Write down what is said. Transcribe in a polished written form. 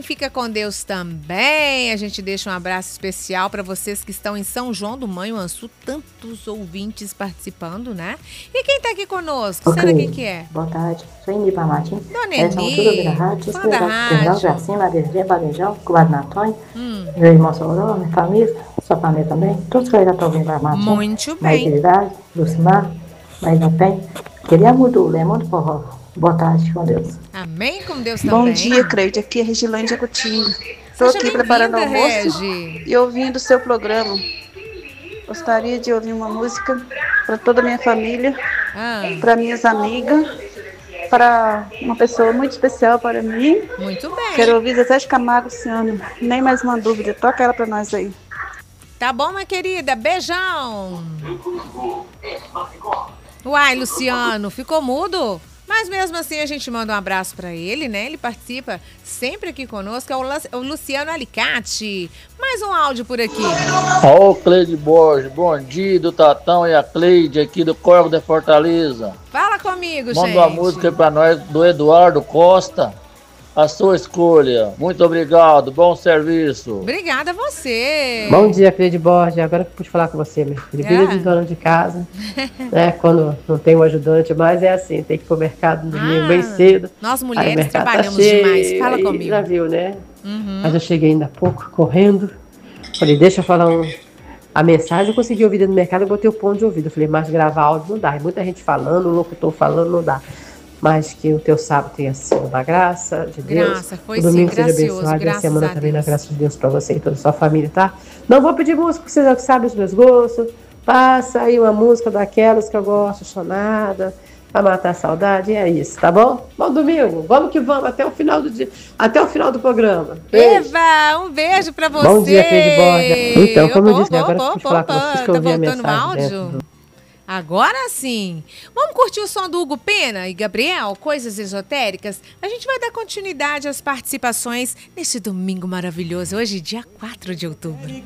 fica com Deus também. A gente deixa um abraço especial para vocês que estão em São João do Manhuaçu, tantos ouvintes participando, né? E quem tá aqui conosco? Ok. Será quem que é? Boa tarde, sou Eni Martins. Dona São tudo ouvir a rádio, Eni, fã da rádio. Jacinto, Maria Varejão, Comadre Antônio, meu irmão Soró, minha família, sua família também, todos que já estão ouvindo a Martins. Muito bem. Maitridade, Lucimar, Maria Penha, queria muito o Lemão do Forró. Boa tarde, com Deus. Amém, com Deus também. Bom dia, Cleide. Aqui é Regilândia Coutinho. Estou Seja aqui preparando o bem-vinda, almoço Regi. e ouvindo o seu programa. Gostaria de ouvir uma música para toda a minha família, para minhas amigas, para uma pessoa muito especial para mim. Muito bem. Quero ouvir Zezé de Camargo, Luciano. Nem mais uma dúvida. Toca ela para nós aí. Tá bom, minha querida? Beijão. Uai, Luciano, ficou mudo? Mas mesmo assim a gente manda um abraço para ele, né? Ele participa sempre aqui conosco, é o Luciano Alicate. Mais um áudio por aqui. Ô, Cleide Borges, bom dia do Tatão e a Cleide aqui do Corvo de Fortaleza. Fala comigo, gente. Manda uma música aí pra nós do Eduardo Costa. A sua escolha. Muito obrigado, bom serviço. Obrigada a você. Bom dia, Cleide Borges. Agora que eu pude falar com você, minha filha. Vida de dona de casa, né? Quando não tem um ajudante, mas é assim, tem que ir pro mercado no domingo bem cedo. Nós Aí o mulheres mercado trabalhamos tá cheio, demais. Fala aí comigo. Já viu, né? Mas eu cheguei ainda há pouco, correndo. Falei, deixa eu falar a mensagem. Eu consegui ouvir dentro do mercado, eu botei o ponto de ouvido. Eu falei, mas gravar áudio não dá. E muita gente falando, o locutor falando, não dá. Mas que o teu sábado tenha sido uma graça de Deus. Graça, foi o domingo sim, seja gracioso, abençoado e a semana também na Deus. graça de Deus para você e toda a sua família, tá? Não vou pedir música, porque você já sabe os meus gostos. Passa aí uma música daquelas que eu gosto, chonada, para matar a saudade, e é isso, tá bom? Bom domingo, vamos que vamos, até o final do dia, até o final do programa. Beijo. Eva, um beijo pra você. Bom dia, Cleide Borges. Então, como eu disse, agora eu pude falar com vocês que eu tá ouvi a voltando o mensagem áudio? dentro. Agora sim. Vamos curtir o som do Hugo Pena e Gabriel, Coisas Esotéricas? A gente vai dar continuidade às participações nesse domingo maravilhoso, hoje dia 4 de outubro.